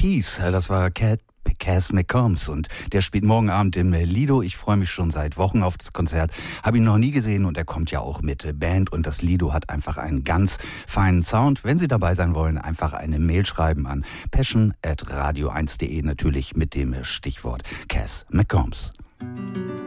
Peace, das war Cass McCombs und der spielt morgen Abend im Lido. Ich freue mich schon seit Wochen auf das Konzert. Habe ihn noch nie gesehen und er kommt ja auch mit Band und das Lido hat einfach einen ganz feinen Sound. Wenn Sie dabei sein wollen, einfach eine Mail schreiben an passion@radio1.de, natürlich mit dem Stichwort Cass McCombs.